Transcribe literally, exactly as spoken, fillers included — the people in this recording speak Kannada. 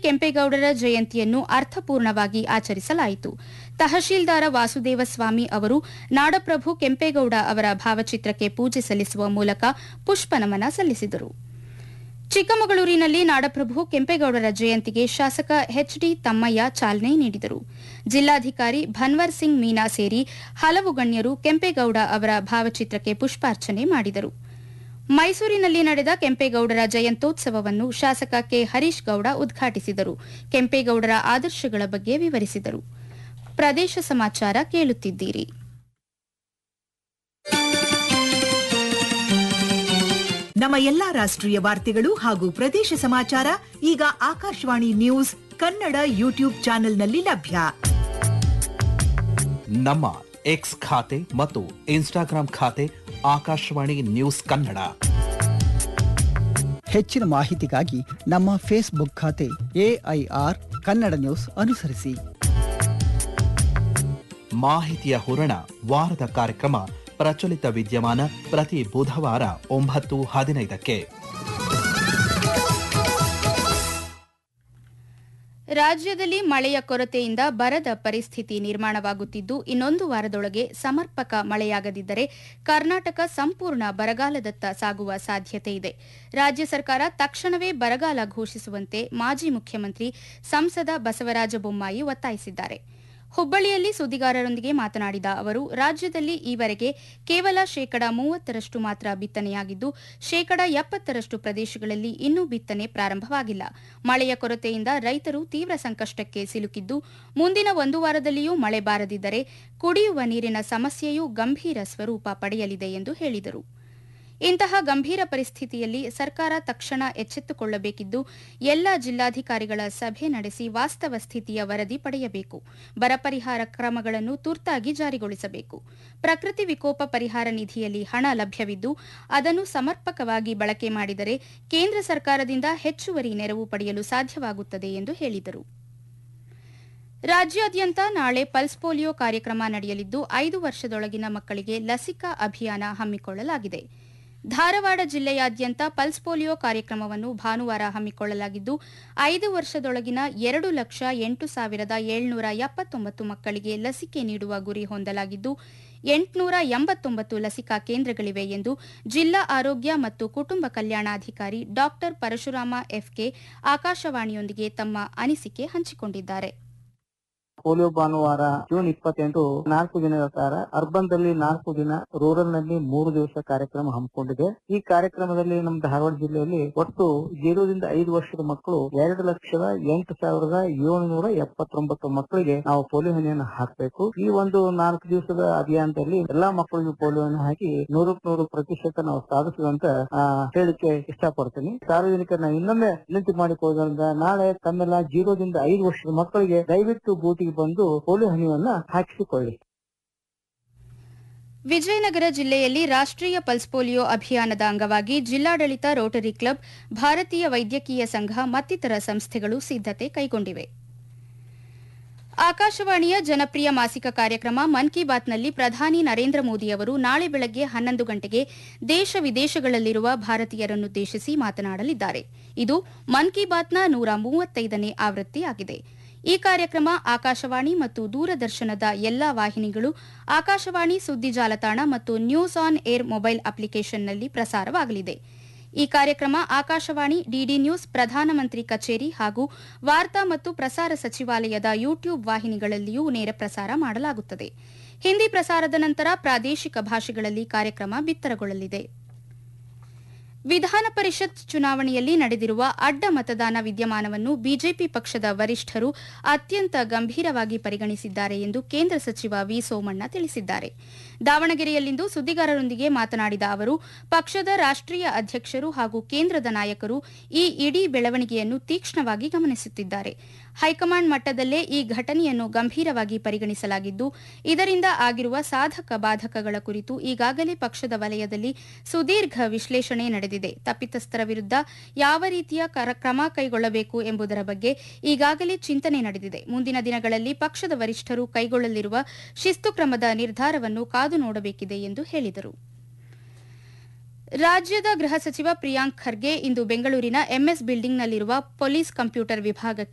ಕೆಂಪೇಗೌಡರ ಜಯಂತಿಯನ್ನು ಅರ್ಥಪೂರ್ಣವಾಗಿ ಆಚರಿಸಲಾಯಿತು. ತಹಶೀಲ್ದಾರ ವಾಸುದೇವ ಸ್ವಾಮಿ ಅವರು ನಾಡಪ್ರಭು ಕೆಂಪೇಗೌಡ ಅವರ ಭಾವಚಿತ್ರಕ್ಕೆ ಪೂಜೆ ಸಲ್ಲಿಸುವ ಮೂಲಕ ಪುಷ್ಪನಮನ ಸಲ್ಲಿಸಿದರು. ಚಿಕ್ಕಮಗಳೂರಿನಲ್ಲಿ ನಾಡಪ್ರಭು ಕೆಂಪೇಗೌಡರ ಜಯಂತಿಗೆ ಶಾಸಕ ಎಚ್ ಡಿ ತಮ್ಮಯ್ಯ ಚಾಲನೆ ನೀಡಿದರು. ಜಿಲ್ಲಾಧಿಕಾರಿ ಭನ್ವರ್ ಸಿಂಗ್ ಮೀನಾ ಸೇರಿ ಹಲವು ಗಣ್ಯರು ಕೆಂಪೇಗೌಡ ಅವರ ಭಾವಚಿತ್ರಕ್ಕೆ ಪುಷ್ಪಾರ್ಚನೆ ಮಾಡಿದರು. ಮೈಸೂರಿನಲ್ಲಿ ನಡೆದ ಕೆಂಪೇಗೌಡರ ಜಯಂತ್ಯೋತ್ಸವವನ್ನು ಶಾಸಕ ಕೆ ಹರೀಶ್ ಗೌಡ ಉದ್ಘಾಟಿಸಿದರು. ಕೆಂಪೇಗೌಡರ ಆದರ್ಶಗಳ ಬಗ್ಗೆ ವಿವರಿಸಿದರು. ಪ್ರದೇಶ ಸಮಾಚಾರ ಕೇಳುತ್ತಿದ್ದೀರಿ. ನಮ್ಮ ಎಲ್ಲಾ ರಾಷ್ಟ್ರೀಯ ವಾರ್ತೆಗಳು ಹಾಗೂ ಪ್ರದೇಶ ಸಮಾಚಾರ ಈಗ ಆಕಾಶವಾಣಿ ನ್ಯೂಸ್ ಕನ್ನಡ ಯೂಟ್ಯೂಬ್ ಚಾನೆಲ್ನಲ್ಲಿ ಲಭ್ಯ. ನಮ್ಮ ಎಕ್ಸ್ ಖಾತೆ ಮತ್ತು ಇನ್ಸ್ಟಾಗ್ರಾಂ ಖಾತೆ ಆಕಾಶವಾಣಿ ನ್ಯೂಸ್ ಕನ್ನಡ. ಹೆಚ್ಚಿನ ಮಾಹಿತಿಗಾಗಿ ನಮ್ಮ ಫೇಸ್ಬುಕ್ ಖಾತೆ ಎಐಆರ್ ಕನ್ನಡ ನ್ಯೂಸ್ ಅನುಸರಿಸಿ. ಮಾಹಿತಿಯ ಹೂರಣ ವಾರದ ಕಾರ್ಯಕ್ರಮ ಪ್ರಚಲಿತ ವಿದ್ಯಮಾನ ಪ್ರತಿ ಬುಧವಾರ ಒಂಬತ್ತು ಹದಿನೈದಕ್ಕೆ. ರಾಜ್ಯದಲ್ಲಿ ಮಳೆಯ ಕೊರತೆಯಿಂದ ಬರದ ಪರಿಸ್ಥಿತಿ ನಿರ್ಮಾಣವಾಗುತ್ತಿದ್ದು, ಇನ್ನೊಂದು ವಾರದೊಳಗೆ ಸಮರ್ಪಕ ಮಳೆಯಾಗದಿದ್ದರೆ ಕರ್ನಾಟಕ ಸಂಪೂರ್ಣ ಬರಗಾಲದತ್ತ ಸಾಗುವ ಸಾಧ್ಯತೆ ಇದೆ. ರಾಜ್ಯ ಸರ್ಕಾರ ತಕ್ಷಣವೇ ಬರಗಾಲ ಘೋಷಿಸುವಂತೆ ಮಾಜಿ ಮುಖ್ಯಮಂತ್ರಿ ಸಂಸದ ಬಸವರಾಜ ಬೊಮ್ಮಾಯಿ ಒತ್ತಾಯಿಸಿದ್ದಾರೆ. ಹುಬ್ಬಳ್ಳಿಯಲ್ಲಿ ಸುದ್ದಿಗಾರರೊಂದಿಗೆ ಮಾತನಾಡಿದ ಅವರು, ರಾಜ್ಯದಲ್ಲಿ ಈವರೆಗೆ ಕೇವಲ ಶೇಕಡ ಮೂವತ್ತರಷ್ಟು ಮಾತ್ರ ಬಿತ್ತನೆಯಾಗಿದ್ದು, ಶೇಕಡ ಎಪ್ಪತ್ತರಷ್ಟು ಪ್ರದೇಶಗಳಲ್ಲಿ ಇನ್ನೂ ಬಿತ್ತನೆ ಪ್ರಾರಂಭವಾಗಿಲ್ಲ. ಮಳೆಯ ಕೊರತೆಯಿಂದ ರೈತರು ತೀವ್ರ ಸಂಕಷ್ಟಕ್ಕೆ ಸಿಲುಕಿದ್ದು, ಮುಂದಿನ ಒಂದು ವಾರದಲ್ಲಿಯೂ ಮಳೆ ಬಾರದಿದ್ದರೆ ಕುಡಿಯುವ ನೀರಿನ ಸಮಸ್ಯೆಯೂ ಗಂಭೀರ ಸ್ವರೂಪ ಪಡೆಯಲಿದೆ ಎಂದು ಹೇಳಿದರು. ಇಂತಹ ಗಂಭೀರ ಪರಿಸ್ಥಿತಿಯಲ್ಲಿ ಸರ್ಕಾರ ತಕ್ಷಣ ಎಚ್ಚೆತ್ತುಕೊಳ್ಳಬೇಕಿದ್ದು, ಎಲ್ಲ ಜಿಲ್ಲಾಧಿಕಾರಿಗಳ ಸಭೆ ನಡೆಸಿ ವಾಸ್ತವ ಸ್ಥಿತಿಯ ವರದಿ ಪಡೆಯಬೇಕು. ಬರ ಪರಿಹಾರ ಕ್ರಮಗಳನ್ನು ತುರ್ತಾಗಿ ಜಾರಿಗೊಳಿಸಬೇಕು. ಪ್ರಕೃತಿ ವಿಕೋಪ ಪರಿಹಾರ ನಿಧಿಯಲ್ಲಿ ಹಣ ಲಭ್ಯವಿದ್ದು, ಅದನ್ನು ಸಮರ್ಪಕವಾಗಿ ಬಳಕೆ ಮಾಡಿದರೆ ಕೇಂದ್ರ ಸರ್ಕಾರದಿಂದ ಹೆಚ್ಚುವರಿ ನೆರವು ಪಡೆಯಲು ಸಾಧ್ಯವಾಗುತ್ತದೆ ಎಂದು ಹೇಳಿದರು. ರಾಜ್ಯಾದ್ಯಂತ ನಾಳೆ ಪಲ್ಸ್ ಪೋಲಿಯೋ ಕಾರ್ಯಕ್ರಮ ನಡೆಯಲಿದ್ದು, ಐದು ವರ್ಷದೊಳಗಿನ ಮಕ್ಕಳಿಗೆ ಲಸಿಕಾ ಅಭಿಯಾನ ಹಮ್ಮಿಕೊಳ್ಳಲಾಗಿದೆ. ಧಾರವಾಡ ಜಿಲ್ಲೆಯಾದ್ಯಂತ ಪಲ್ಸ್ ಪೋಲಿಯೋ ಕಾರ್ಯಕ್ರಮವನ್ನು ಭಾನುವಾರ ಹಮ್ಮಿಕೊಳ್ಳಲಾಗಿದ್ದು, ಐದು ವರ್ಷದೊಳಗಿನ ಎರಡು ಲಕ್ಷ ಎಂಟು ಸಾವಿರದ ಏಳ್ನೂರ ಎಪ್ಪತ್ತೊಂಬತ್ತು ಮಕ್ಕಳಿಗೆ ಲಸಿಕೆ ನೀಡುವ ಗುರಿ ಹೊಂದಲಾಗಿದ್ದು, ಎಂಟುನೂರ ಎಂಬತ್ತೊಂಬತ್ತು ಲಸಿಕಾ ಕೇಂದ್ರಗಳಿವೆ ಎಂದು ಜಿಲ್ಲಾ ಆರೋಗ್ಯ ಮತ್ತು ಕುಟುಂಬ ಕಲ್ಯಾಣಾಧಿಕಾರಿ ಡಾ ಪರಶುರಾಮ ಎಫ್ಕೆ ಆಕಾಶವಾಣಿಯೊಂದಿಗೆ ತಮ್ಮ ಅನಿಸಿಕೆ ಹಂಚಿಕೊಂಡಿದ್ದಾರೆ. ಪೋಲಿಯೋ ಭಾನುವಾರ ಜೂನ್ ಇಪ್ಪತ್ತೆಂಟು ನಾಲ್ಕು ದಿನದ ಕಾಲ ಅರ್ಬನ್ ದಲ್ಲಿ ನಾಲ್ಕು ದಿನ, ರೂರಲ್ ನಲ್ಲಿ ಮೂರು ದಿವಸ ಕಾರ್ಯಕ್ರಮ ಹಮ್ಮಿಕೊಂಡಿದೆ. ಈ ಕಾರ್ಯಕ್ರಮದಲ್ಲಿ ನಮ್ಮ ಧಾರವಾಡ ಜಿಲ್ಲೆಯಲ್ಲಿ ಒಟ್ಟು ಜೀರೋದಿಂದ ಐದು ವರ್ಷದ ಮಕ್ಕಳು ಎರಡು ಲಕ್ಷದ ಎಂಟು ಸಾವಿರದ ಏಳುನೂರ ಎಪ್ಪತ್ತೊಂಬತ್ತು ಮಕ್ಕಳಿಗೆ ನಾವು ಪೋಲಿಯೋ ಹನಿಯನ್ನು ಹಾಕಬೇಕು. ಈ ಒಂದು ನಾಲ್ಕು ದಿವಸದ ಅಭಿಯಾನದಲ್ಲಿ ಎಲ್ಲಾ ಮಕ್ಕಳಿಗೂ ಪೋಲಿಯೋವನ್ನು ಹಾಕಿ ನೂರಕ್ಕೆ ನೂರು ಪ್ರತಿಶತ ನಾವು ಸಾಧಿಸುವಂತ ಹೇಳಿಕೆ ಇಷ್ಟಪಡ್ತೀನಿ. ಸಾರ್ವಜನಿಕರನ್ನ ಇನ್ನೊಮ್ಮೆ ವಿನಂತಿ ಮಾಡಿಕೊಳ್ಳೋದ್ರಿಂದ ನಾಳೆ ತಮ್ಮೆಲ್ಲ ಜೀರೋದಿಂದ ಐದು ವರ್ಷದ ಮಕ್ಕಳಿಗೆ ದಯವಿಟ್ಟು ಬೂಟಿಗೆ ಬಂದು ಪೋಲಿಯೋ ಹನಿಯನ್ನ ಹಾಕಿಸಿಕೊಳ್ಳಿ. ವಿಜಯನಗರ ಜಿಲ್ಲೆಯಲ್ಲಿ ರಾಷ್ಟ್ರೀಯ ಪಲ್ಸ್ ಪೋಲಿಯೋ ಅಭಿಯಾನದ ಅಂಗವಾಗಿ ಜಿಲ್ಲಾಡಳಿತ, ರೋಟರಿ ಕ್ಲಬ್, ಭಾರತೀಯ ವೈದ್ಯಕೀಯ ಸಂಘ ಮತ್ತಿತರ ಸಂಸ್ಥೆಗಳು ಸಿದ್ದತೆ ಕೈಗೊಂಡಿವೆ. ಆಕಾಶವಾಣಿಯ ಜನಪ್ರಿಯ ಮಾಸಿಕ ಕಾರ್ಯಕ್ರಮ ಮನ್ ಕಿ ಬಾತ್ನಲ್ಲಿ ಪ್ರಧಾನಿ ನರೇಂದ್ರ ಮೋದಿ ಅವರು ನಾಳೆ ಬೆಳಗ್ಗೆ ಹನ್ನೊಂದು ಗಂಟೆಗೆ ದೇಶ ವಿದೇಶಗಳಲ್ಲಿರುವ ಭಾರತೀಯರನ್ನುದ್ದೇಶಿಸಿ ಮಾತನಾಡಲಿದ್ದಾರೆ. ಇದು ಮನ್ ಕಿ ಬಾತ್ನ ನೂರ ಮೂವತ್ತೈದನೇ ಆವೃತ್ತಿಯಾಗಿದೆ. ಈ ಕಾರ್ಯಕ್ರಮ ಆಕಾಶವಾಣಿ ಮತ್ತು ದೂರದರ್ಶನದ ಎಲ್ಲಾ ವಾಹಿನಿಗಳು, ಆಕಾಶವಾಣಿ ಸುದ್ದಿ ಜಾಲತಾಣ ಮತ್ತು ನ್ಯೂಸ್ ಆನ್ ಏರ್ ಮೊಬೈಲ್ ಅಪ್ಲಿಕೇಶನ್ನಲ್ಲಿ ಪ್ರಸಾರವಾಗಲಿದೆ. ಈ ಕಾರ್ಯಕ್ರಮ ಆಕಾಶವಾಣಿ, ಡಿಡಿ ನ್ಯೂಸ್, ಪ್ರಧಾನಮಂತ್ರಿ ಕಚೇರಿ ಹಾಗೂ ವಾರ್ತಾ ಮತ್ತು ಪ್ರಸಾರ ಸಚಿವಾಲಯದ ಯೂಟ್ಯೂಬ್ ವಾಹಿನಿಗಳಲ್ಲಿಯೂ ನೇರ ಪ್ರಸಾರ ಮಾಡಲಾಗುತ್ತದೆ. ಹಿಂದಿ ಪ್ರಸಾರದ ನಂತರ ಪ್ರಾದೇಶಿಕ ಭಾಷೆಗಳಲ್ಲಿ ಕಾರ್ಯಕ್ರಮ ಬಿತ್ತರಗೊಳ್ಳಲಿದೆ. ವಿಧಾನ ಪರಿಷತ್ ಚುನಾವಣೆಯಲ್ಲಿ ನಡೆದಿರುವ ಅಡ್ಡ ಮತದಾನ ವಿದ್ಯಮಾನವನ್ನು ಬಿಜೆಪಿ ಪಕ್ಷದ ವರಿಷ್ಠರು ಅತ್ಯಂತ ಗಂಭೀರವಾಗಿ ಪರಿಗಣಿಸಿದ್ದಾರೆ ಎಂದು ಕೇಂದ್ರ ಸಚಿವ ವಿ ಸೋಮಣ್ಣ ತಿಳಿಸಿದ್ದಾರೆ. ದಾವಣಗೆರೆಯಲ್ಲಿಂದು ಸುದ್ದಿಗಾರರೊಂದಿಗೆ ಮಾತನಾಡಿದ ಅವರು, ಪಕ್ಷದ ರಾಷ್ಟ್ರೀಯ ಅಧ್ಯಕ್ಷರು ಹಾಗೂ ಕೇಂದ್ರದ ನಾಯಕರು ಈ ಇಡೀ ಬೆಳವಣಿಗೆಯನ್ನು ತೀಕ್ಷ್ಣವಾಗಿ ಗಮನಿಸುತ್ತಿದ್ದಾರೆ. ಹೈಕಮಾಂಡ್ ಮಟ್ಟದಲ್ಲೇ ಈ ಘಟನೆಯನ್ನು ಗಂಭೀರವಾಗಿ ಪರಿಗಣಿಸಲಾಗಿದ್ದು, ಇದರಿಂದ ಆಗಿರುವ ಸಾಧಕ ಬಾಧಕಗಳ ಕುರಿತು ಈಗಾಗಲೇ ಪಕ್ಷದ ವಲಯದಲ್ಲಿ ಸುದೀರ್ಘ ವಿಶ್ಲೇಷಣೆ ನಡೆದಿದೆ. ತಪ್ಪಿತಸ್ಥರ ವಿರುದ್ಧ ಯಾವ ರೀತಿಯ ಕ್ರಮ ಕೈಗೊಳ್ಳಬೇಕು ಎಂಬುದರ ಬಗ್ಗೆ ಈಗಾಗಲೇ ಚಿಂತನೆ ನಡೆದಿದೆ. ಮುಂದಿನ ದಿನಗಳಲ್ಲಿ ಪಕ್ಷದ ವರಿಷ್ಠರು ಕೈಗೊಳ್ಳಲಿರುವ ಶಿಸ್ತು ಕ್ರಮದ ನಿರ್ಧಾರವನ್ನು ಕಾದು ನೋಡಬೇಕಿದೆ ಎಂದು ಹೇಳಿದರು. ರಾಜ್ಯದ ಗೃಹ ಸಚಿವ ಪ್ರಿಯಾಂಕ್ ಖರ್ಗೆ ಇಂದು ಬೆಂಗಳೂರಿನ ಎಂಎಸ್ ಬಿಲ್ಡಿಂಗ್ನಲ್ಲಿರುವ ಪೊಲೀಸ್ ಕಂಪ್ಯೂಟರ್ ವಿಭಾಗಕ್ಕೆ